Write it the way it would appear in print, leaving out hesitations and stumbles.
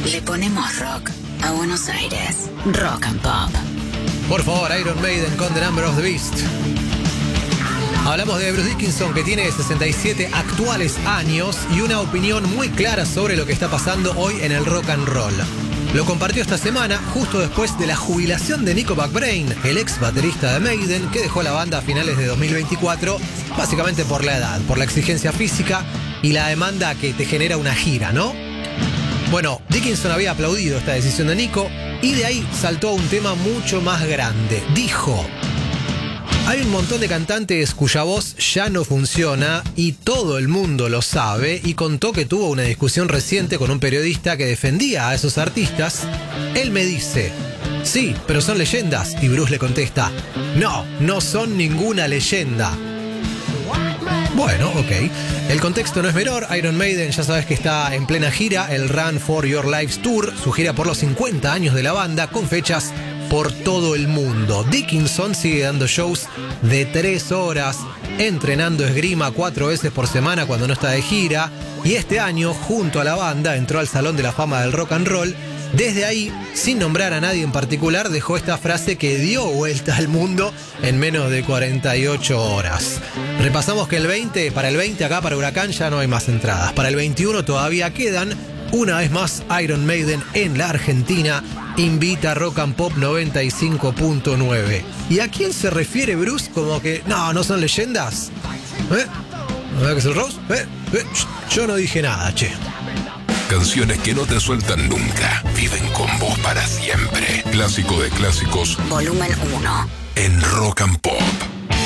Le ponemos rock a Buenos Aires. Rock and Pop. Por favor, Iron Maiden con The Number of the Beast. Hablamos de Bruce Dickinson, que tiene 67 actuales años y una opinión muy clara sobre lo que está pasando hoy en el rock and roll. Lo compartió esta semana, justo después de la jubilación de Nico McBrain, el ex baterista de Maiden, que dejó la banda a finales de 2024, básicamente por la edad, por la exigencia física y la demanda que te genera una gira, ¿no? Bueno, Dickinson había aplaudido esta decisión de Nico y de ahí saltó a un tema mucho más grande. Dijo: hay un montón de cantantes cuya voz ya no funciona y todo el mundo lo sabe, y contó que tuvo una discusión reciente con un periodista que defendía a esos artistas. Él me dice: sí, pero son leyendas. Y Bruce le contesta: no, no son ninguna leyenda. Bueno, ok. El contexto no es menor. Iron Maiden ya sabes que está en plena gira, el Run for Your Lives Tour, su gira por los 50 años de la banda, con fechas por todo el mundo. Dickinson sigue dando shows de 3 horas, entrenando esgrima 4 veces por semana cuando no está de gira, y este año, junto a la banda, entró al Salón de la Fama del Rock and Roll. Desde ahí, sin nombrar a nadie en particular, dejó esta frase que dio vuelta al mundo en menos de 48 horas. Repasamos que para el 20 acá para Huracán ya no hay más entradas. Para el 21 todavía quedan. Una vez más, Iron Maiden en la Argentina invita a Rock and Pop 95.9. ¿Y a quién se refiere Bruce como que no son leyendas? ¿No ve que es el Rose? Yo no dije nada, che. Canciones que no te sueltan nunca, viven con vos para siempre. Clásico de clásicos. Volumen 1. En Rock and Pop.